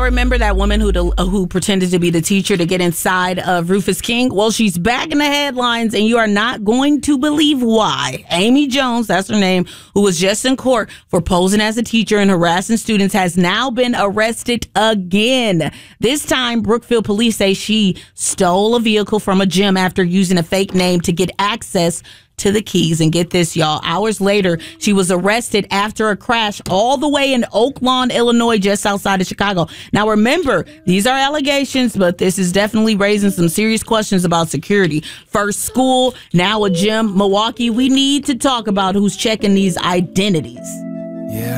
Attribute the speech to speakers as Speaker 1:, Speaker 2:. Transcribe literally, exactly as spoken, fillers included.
Speaker 1: remember that woman who del- uh, who pretended to be the teacher to get inside of Rufus King? Well, she's back in the headlines, and you are not going to believe why. Amy Jones, that's her name, who was just in court for posing as a teacher and harassing students, has now been arrested again. This time, Brookfield police say she stole a vehicle from a gym after using a fake name to get access to the keys. And get this, y'all, hours later, she was arrested after a crash all the way in Oak Lawn, Illinois, just outside of Chicago. Now, remember, these are allegations, but this is definitely raising some serious questions about security. First school, now a gym. Milwaukee, we need to talk about who's checking these identities.
Speaker 2: Yeah.